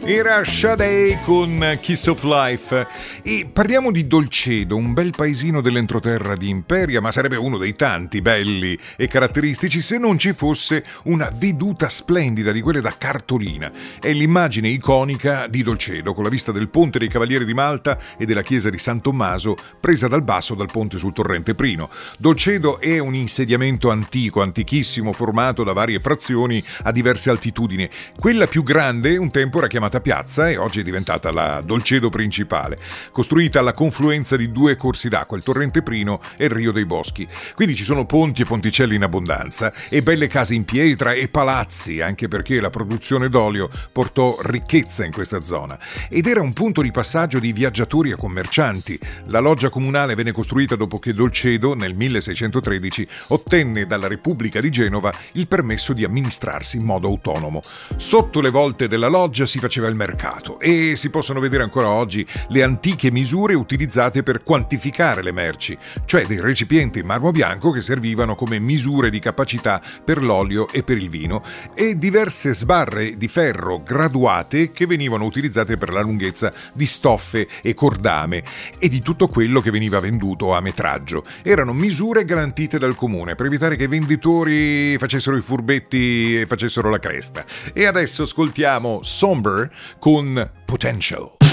Era Sade con Kiss of Life. E parliamo di Dolcedo, un bel paesino dell'entroterra di Imperia, ma sarebbe uno dei tanti belli e caratteristici se non ci fosse una veduta splendida di quelle da cartolina. È l'immagine iconica di Dolcedo, con la vista del Ponte dei Cavalieri di Malta e della chiesa di San Tommaso, presa dal basso dal ponte sul torrente Prino. Dolcedo è un insediamento antico, antichissimo, formato da varie frazioni a diverse altitudini. Quella più grande un tempo era chiamata piazza e oggi è diventata la Dolcedo principale, costruita alla confluenza di due corsi d'acqua, il torrente Prino e il Rio dei Boschi. Quindi ci sono ponti e ponticelli in abbondanza e belle case in pietra e palazzi, anche perché la produzione d'olio portò ricchezza in questa zona ed era un punto di passaggio di viaggiatori e commercianti. La loggia comunale venne costruita dopo che Dolcedo nel 1613 ottenne dalla Repubblica di Genova il permesso di amministrarsi in modo autonomo. Sotto le volte della loggia si faceva il mercato e si possono vedere ancora oggi le antiche misure utilizzate per quantificare le merci, cioè dei recipienti in marmo bianco che servivano come misure di capacità per l'olio e per il vino, e diverse sbarre di ferro graduate che venivano utilizzate per la lunghezza di stoffe e cordame e di tutto quello che veniva venduto a metraggio. Erano misure garantite dal comune per evitare che i venditori facessero i furbetti e facessero la cresta. E adesso ascoltiamo Somber con Potential.